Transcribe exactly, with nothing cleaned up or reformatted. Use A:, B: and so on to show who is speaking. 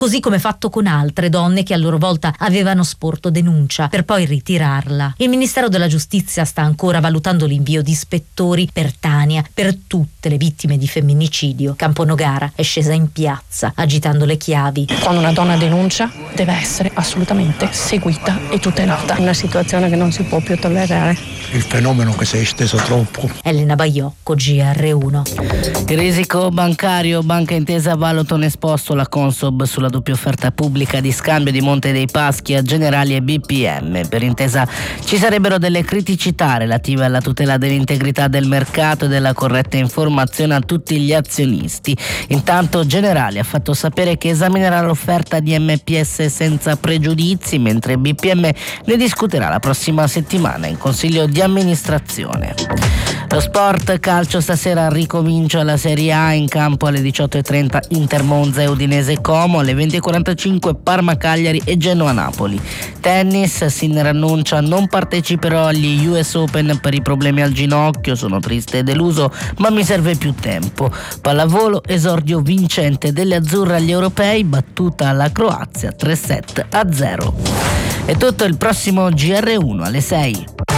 A: così come fatto con altre donne che a loro volta avevano sporto denuncia per poi ritirarla. Il Ministero della Giustizia sta ancora valutando l'invio di ispettori per Tania, per tutte le vittime di femminicidio. Camponogara è scesa in piazza agitando le chiavi.
B: Quando una donna denuncia deve essere assolutamente seguita e tutelata.
C: Una situazione che non si può più tollerare.
D: Il fenomeno che si è esteso troppo.
A: Elena Baiocco, G R uno.
E: Il risico bancario, Banca Intesa valuta un esposto la Consob sulla doppia offerta pubblica di scambio di Monte dei Paschi a Generali e B P M. Per Intesa ci sarebbero delle criticità relative alla tutela dell'integrità del mercato e della corretta informazione a tutti gli azionisti. Intanto Generali ha fatto sapere che esaminerà l'offerta di M P S senza pregiudizi, mentre B P M ne discuterà la prossima settimana in Consiglio di amministrazione. Lo sport calcio, stasera ricomincia la Serie A, in campo alle diciotto e trenta Inter Monza e Udinese Como, alle venti e quarantacinque Parma Cagliari e Genoa Napoli. Tennis, Sinner annuncia non parteciperò agli U S Open per i problemi al ginocchio, sono triste e deluso ma mi serve più tempo. Pallavolo, esordio vincente delle azzurre agli europei, battuta alla Croazia tre set a zero. È tutto, il prossimo G R uno alle sei.